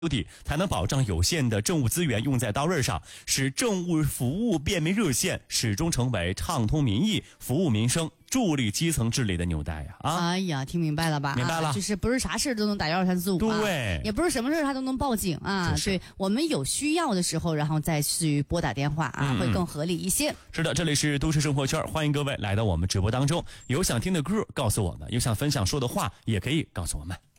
体，才能保障有限的政务资源用在刀刃上，使政务服务便民热线始终成为畅通民意、服务民生、助力基层治理的纽带呀！ 哎呀，听明白了吧？ 明白了， 就是不是啥事都能打12345， 对， 也不是什么事他都能报警啊。对，我们有需要的时候，然后再去拨打电话啊，会更合理一些。 是的，这里是都市生活圈，欢迎各位来到我们直播当中。有想听的歌告诉我们，有想分享说的话也可以告诉我们。